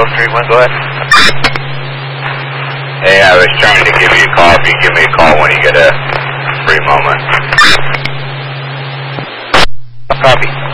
3-1, go ahead. Hey, I was trying to give you a call. If you give me a call when you get a free moment. Copy.